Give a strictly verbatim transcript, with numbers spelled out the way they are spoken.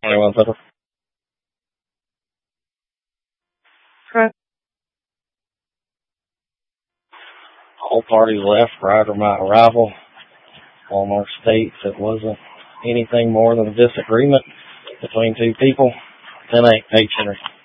twenty-one Central. Okay. All parties left prior to my arrival. Walmart states it wasn't anything more than a disagreement between two people. ten eight, eight Henry.